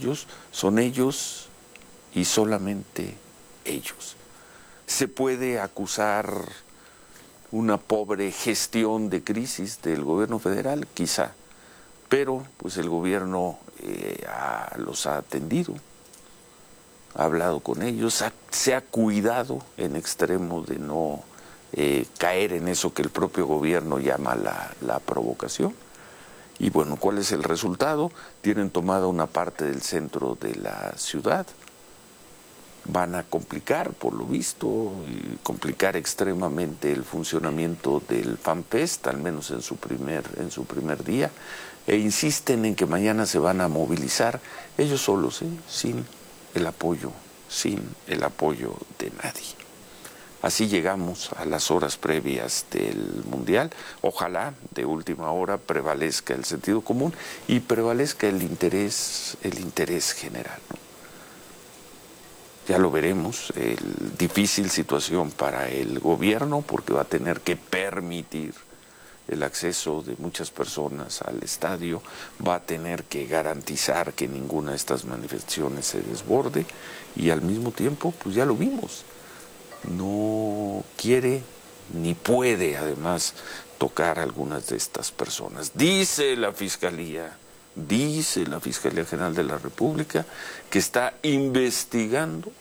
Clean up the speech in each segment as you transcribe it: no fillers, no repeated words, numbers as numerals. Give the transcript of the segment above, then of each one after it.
son ellos y solamente ellos. Se puede acusar una pobre gestión de crisis del gobierno federal, quizá, pero pues el gobierno los ha atendido, ha hablado con ellos, se ha cuidado en extremo de no caer en eso que el propio gobierno llama la provocación. Y bueno, ¿cuál es el resultado? Tienen tomada una parte del centro de la ciudad, van a complicar, por lo visto, y complicar extremadamente el funcionamiento del FanFest, al menos en su primer día, e insisten en que mañana se van a movilizar ellos solos, sin el apoyo de nadie. Así llegamos a las horas previas del Mundial. Ojalá de última hora prevalezca el sentido común y prevalezca el interés general, ¿no? Ya lo veremos, difícil situación para el gobierno porque va a tener que permitir el acceso de muchas personas al estadio, va a tener que garantizar que ninguna de estas manifestaciones se desborde y al mismo tiempo, pues ya lo vimos, no quiere ni puede además tocar a algunas de estas personas. Dice la Fiscalía General de la República que está investigando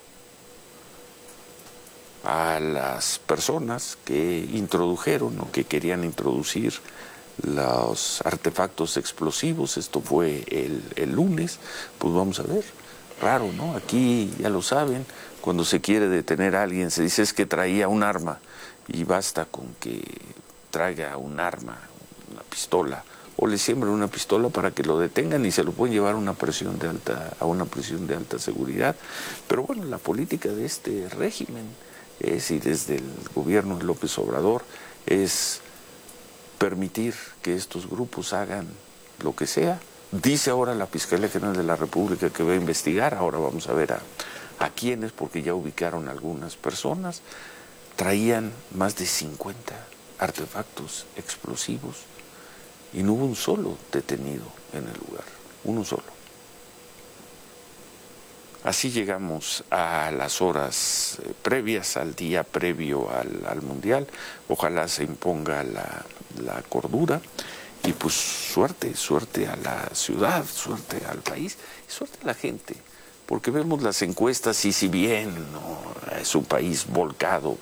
a las personas que introdujeron o que querían introducir los artefactos explosivos. Esto fue el lunes. Pues vamos a ver, raro, ¿no? Aquí ya lo saben, cuando se quiere detener a alguien se dice es que traía un arma y basta con que traiga un arma, una pistola, o le siembren una pistola para que lo detengan y se lo pueden llevar a una prisión de alta seguridad. Pero bueno, la política de este régimen y desde el gobierno de López Obrador es permitir que estos grupos hagan lo que sea. Dice ahora la Fiscalía General de la República que va a investigar, ahora vamos a ver a quiénes, porque ya ubicaron algunas personas. Traían más de 50 artefactos explosivos y no hubo un solo detenido en el lugar, uno solo. Así llegamos a las horas previas, al día previo al Mundial. Ojalá se imponga la cordura y pues suerte a la ciudad, suerte al país y suerte a la gente. Porque vemos las encuestas y si bien no es un país volcado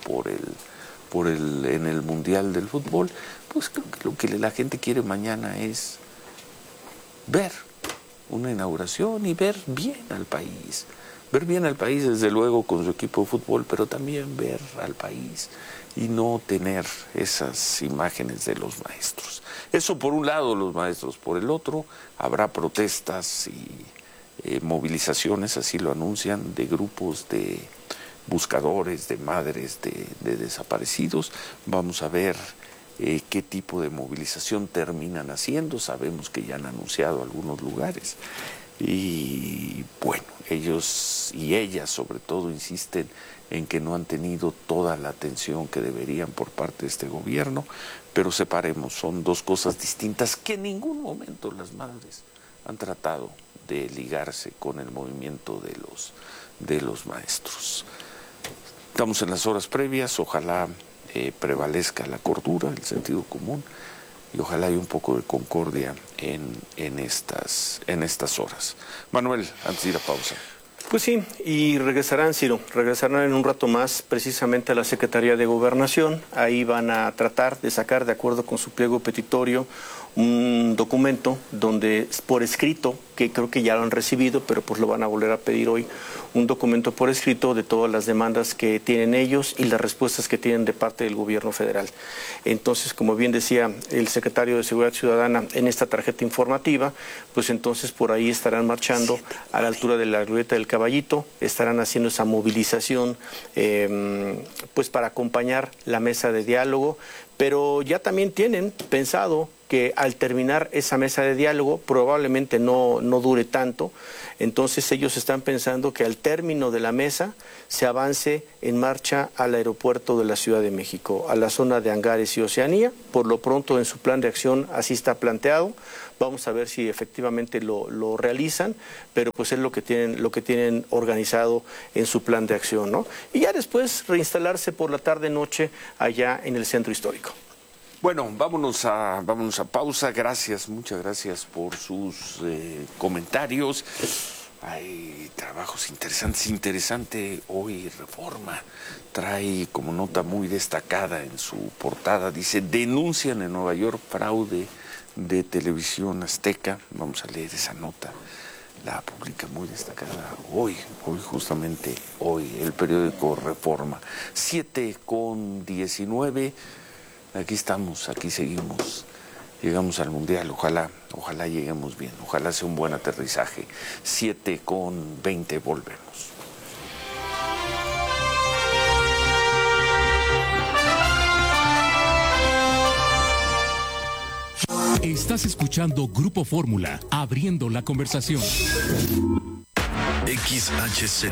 en el Mundial del Fútbol, pues creo que lo que la gente quiere mañana es ver una inauguración y ver bien al país. Ver bien al país, desde luego, con su equipo de fútbol, pero también ver al país y no tener esas imágenes de los maestros. Eso por un lado, los maestros. Por el otro, habrá protestas y movilizaciones, así lo anuncian, de grupos de buscadores, de madres de desaparecidos. Vamos a ver qué tipo de movilización terminan haciendo. Sabemos que ya han anunciado algunos lugares. Y bueno, ellos y ellas sobre todo insisten en que no han tenido toda la atención que deberían por parte de este gobierno, pero separemos, son dos cosas distintas que en ningún momento las madres han tratado de ligarse con el movimiento de los maestros. Estamos en las horas previas, ojalá prevalezca la cordura, el sentido común, y ojalá haya un poco de concordia en estas horas. Manuel, antes de ir a pausa. Pues sí, y regresarán, Ciro, regresarán en un rato más precisamente a la Secretaría de Gobernación. Ahí van a tratar de sacar, de acuerdo con su pliego petitorio, un documento donde por escrito, que creo que ya lo han recibido, pero pues lo van a volver a pedir hoy, un documento por escrito de todas las demandas que tienen ellos y las respuestas que tienen de parte del gobierno federal. Entonces, como bien decía el secretario de Seguridad Ciudadana en esta tarjeta informativa, pues entonces por ahí estarán marchando a la altura de la Glorieta del Caballito, estarán haciendo esa movilización pues para acompañar la mesa de diálogo, pero ya también tienen pensado que al terminar esa mesa de diálogo probablemente no dure tanto. Entonces ellos están pensando que al término de la mesa se avance en marcha al aeropuerto de la Ciudad de México, a la zona de Hangares y Oceanía. Por lo pronto en su plan de acción así está planteado. Vamos a ver si efectivamente lo realizan, pero pues es lo que tienen organizado en su plan de acción, ¿no? Y ya después reinstalarse por la tarde-noche allá en el centro histórico. Bueno, vámonos a pausa. Gracias, muchas gracias por sus comentarios. Hay trabajos interesantes. Interesante hoy Reforma trae como nota muy destacada en su portada, dice: denuncian en Nueva York fraude de Televisión Azteca. Vamos a leer esa nota. La publica muy destacada hoy, justamente hoy, el periódico Reforma. 7:19. Aquí estamos, aquí seguimos. Llegamos al Mundial, ojalá lleguemos bien, ojalá sea un buen aterrizaje. 7:20, volvemos. Estás escuchando Grupo Fórmula, abriendo la conversación. XHZ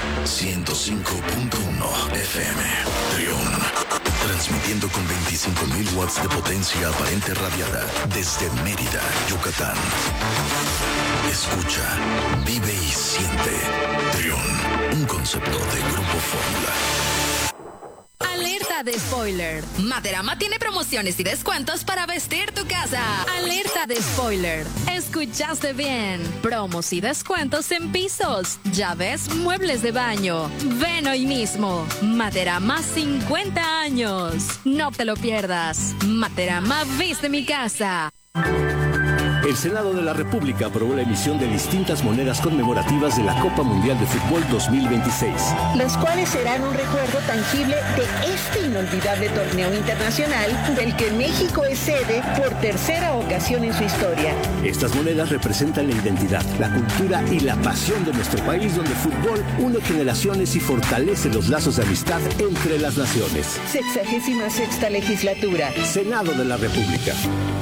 105.1 FM, Trión. Transmitiendo con 25.000 watts de potencia aparente radiada desde Mérida, Yucatán. Escucha, vive y siente. Trión, un concepto de Grupo Fórmula. Alerta de spoiler. Materama tiene promociones y descuentos para vestir tu casa. Alerta de spoiler. Escuchaste bien. Promos y descuentos en pisos, llaves, muebles de baño. Ven hoy mismo. Materama 50 años. No te lo pierdas. Materama viste mi casa. El Senado de la República aprobó la emisión de distintas monedas conmemorativas de la Copa Mundial de Fútbol 2026. Las cuales serán un recuerdo tangible de este inolvidable torneo internacional del que México es sede por tercera ocasión en su historia. Estas monedas representan la identidad, la cultura y la pasión de nuestro país, donde el fútbol une generaciones y fortalece los lazos de amistad entre las naciones. 66ª legislatura. Senado de la República.